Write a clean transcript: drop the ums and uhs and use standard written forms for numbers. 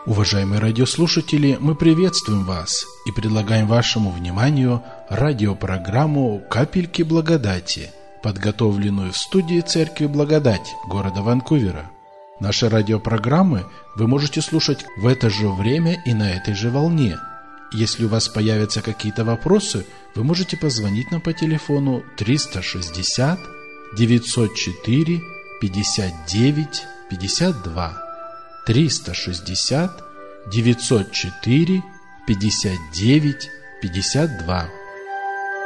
Уважаемые радиослушатели, мы приветствуем вас и предлагаем вашему вниманию радиопрограмму «Капельки благодати», подготовленную в студии Церкви Благодать города Ванкувера. Наши радиопрограммы вы можете слушать в это же время и на этой же волне. Если у вас появятся какие-то вопросы, вы можете позвонить нам по телефону 360 904 59 52. 360 904 59 52.